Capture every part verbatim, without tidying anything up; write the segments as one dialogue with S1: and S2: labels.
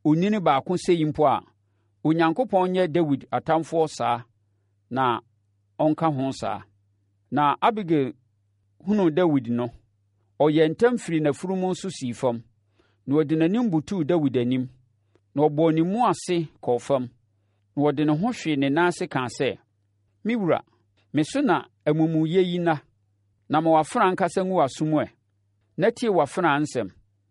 S1: onini baako sɛ mpo a Onyankopɔn nyɛ Dawid atamfoɔ saa na ɔnka ho saa. Na Abigail hunu Dawid no, ɔyɛ ntɛm firi n'afurumu so sii fam, na ɔde n'anim butuu Dawid anim, na ɔbɔɔ ne mu ase kɔɔ fam, na ɔde ne ho hwee ne nan ase kaa sɛ, “Me wura, me so na amumuyɛ yi nna, na ma w'afenaa nkasa ngu w'asom ɛ, na tie w'afenaa nsɛm.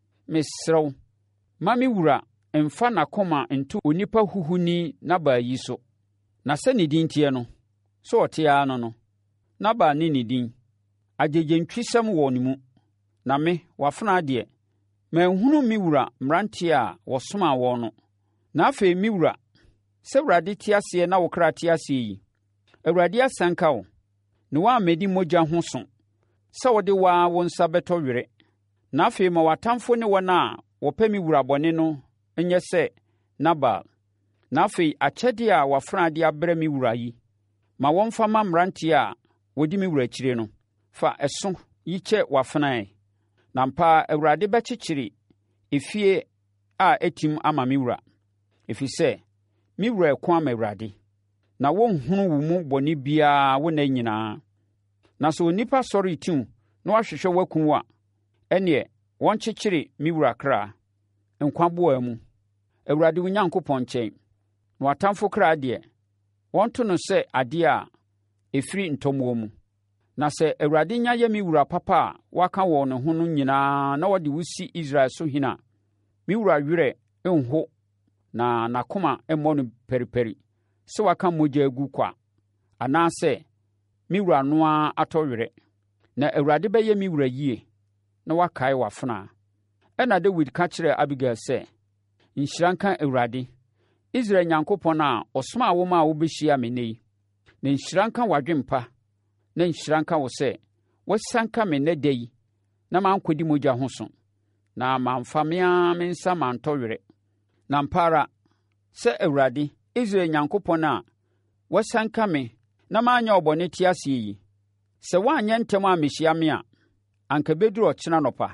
S1: Mesrɛ wo, ma me wura mfa n'akoma nto onipa huhuni Nabal yi so. Na sɛ ne din teɛ no, sɛ ɔte ara no no, Nabal ne ne din, agyegyentwisɛm wɔ ne mu. Na me, w'afenaa deɛ, manhunu me wura mmeranteɛ a wɔsomaa wɔn no. Na afei, me wura, sɛ Awurade te aseɛ na wo kra te aseɛ yi, Awurade asanka wo, na woammɛdi mogya ho so, sɛ wode waa wo nsa bɛtɔ were. Na afei, ma w'atamfo ne wɔn a wɔpɛ me wura bɔne no nyɛ sɛ Nabal. Na afei, akyɛdeɛ a w'afenaa de abrɛ me wura yi, ma wɔmfa ma mmeranteɛ a wɔdi me wura akyire no. Fa ɛso yi kyɛ w'afenaa. Na mpa Awurade bɛkyekyere efie a etim ama me wura, ɛfiri sɛ me wura ɛko ama Awurade, na wɔnhunu wo mu bɔne biara wo nna nyinaa. Na sɛ onipa sɔre tiw na wahwehwɛ w'akum wo a, ɛnneɛ wɔnkyekyere me wura kra nkwa boa mu, Awurade wo Nyankopɔn nkyɛn. Na w'atamfo kra deɛ, wɔnto no sɛ adeɛ a ɛfiri ntɔmmuo mu. Na sɛ Awurade nya yɛ me wura papa a waka wɔ ne ho no nyinaa na wɔde wo si Israel so hene a, me wura werɛ nho na n'akoma mmɔ no periperi sɛ waka mogya agu kwa, anaasɛ me wura no ara atɔ werɛ. Na Awurade bɛyɛ me wura yie na wakae w'afenaa. Ɛna Dawid ka kyerɛɛ Abigail sɛ, “Nhyira nka Awurade, Israel Nyankopɔn a ɔsomaa wo ma a wobɛhyia me nnɛ yi. Na nhyira nka w'adwempa, na nhyira nka wo sɛ woasianka me nnɛ da yi na mankɔdi mogya ho so, na mamfa me ara me nsa mantɔ werɛ. Na mpa ara sɛ Awurade, Israel Nyankopɔn a woasianka me na manyɛ ɔbɔne te aseɛ yi, sɛ woanyɛ ntɛm a mehyia me a, anka bɛduru ɔkyena nɔpa,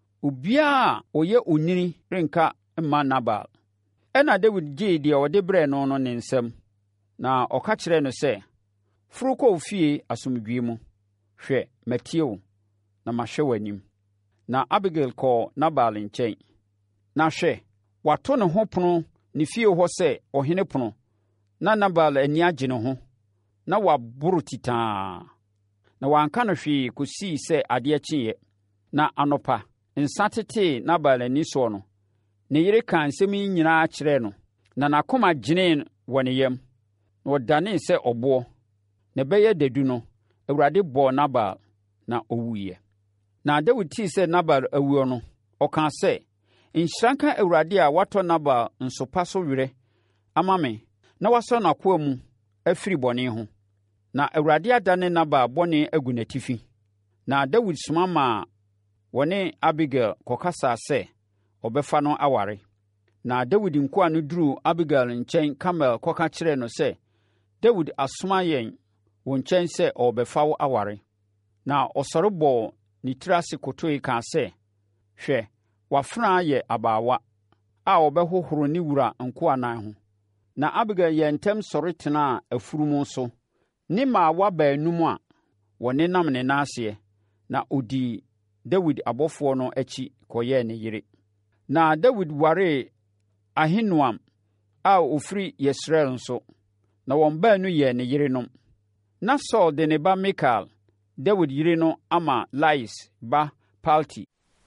S1: obiara a ɔyɛ onini renka mma Nabal.” Ɛna Dawid gyee deɛ ɔde brɛɛ no no ne nsam, na ɔka kyerɛɛ no sɛ, “Foro kɔ wo fie asomdwoeɛ mu. Hwɛ, matie wo, na mahwɛ w'anim.” Na Abigail kɔɔ Nabal nkyɛn. Na hwɛ, wato ne ho pono ne fie hɔ sɛ ɔhene pono, na Nabal ani agye ne ho, na waboro titaa. Na wanka no hwee kɔsii sɛ adeɛ kyeeɛ. Na anɔpa, nsa tetee Nabal ani soɔ no, ne yere kaa nsɛm yi nyinaa kyerɛɛ no, na n'akoma gyenee wɔ ne yam, na ɔdanee sɛ ɔboɔ. Na ɛbɛyɛ dadu no, Awurade bɔɔ Nabal na ɔwuiɛ. Na Dawid tii sɛ Nabal awuo no, ɔkaa sɛ, “Nhyira nka Awurade a watɔ Nabal nsopa so werɛ ama me na wasɔ n'akoa mu afiri bɔne ho.” Na Awurade adane Nabal bɔne agu n'atifi. Na Dawid soma maa wɔne Abigail kɔkasaa sɛ ɔbɛfa no aware. Na Dawid nkoa no duruu Abigail nkyɛn Karmel kɔka kyerɛɛ no sɛ, “Dawid asoma yɛn wo nkyɛn sɛ ɔbɛfa wo aware.” Na ɔsɔre bɔɔ ne tiri ase kotoe kaa sɛ, “Hwɛ, w'afenaa yɛ abaawa a ɔbɛhohoro ne wura nkoa nan ho.” Na Abigail yɛ ntɛm sɔre tenaa afurumu so ne mmaawa baanum a wɔnenam ne nan ase, na ɔdii Dawid abɔfoɔ no akyi kɔyɛɛ ne yere. Na Dawid waree Ahinoam a ɔfiri Yesreel nso, na wɔn baanu yɛɛ ne yerenom. Na Saul de ne ba Mikal, Dawid yere no, ama Lais ba Palti.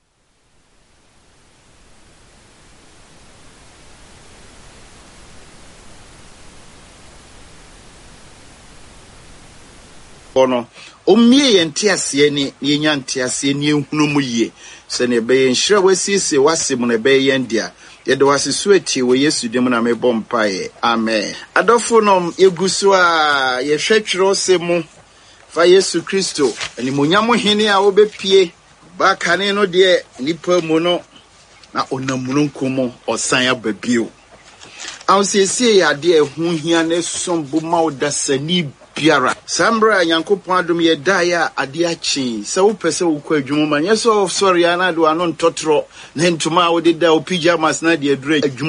S2: Ono omie yɛn nteaseɛ ne yɛnya nteaseɛ ne yɛhunu mu yie sɛ ne bɛyɛ nhyira wasiesie wase mu ne bɛyɛ yɛn dia yɛde wase so atie wɔ Yesu dim na mebɔ mpaeɛ. Amen. Adɔfo nom yɛgu so a yɛhwɛ twerɛsɛm mu fa Yesu Kristo animonyam hene a wobɛpie ba kane no deɛ nipa mu no na onamununkum mu ɔsan aba bio. Awsiesie yɛ ade a ɛho hia ne sombo ma wodasani biara. Sambra Nyankopɔn adom yɛ dae a ade akye sɛ wopɛ sɛ wokɔ adwuma ma nyɛ sɛ ɔsɔre ana de wano ntɔtrɔ na ntoma a wode da wo pyjamas na de adura adwuma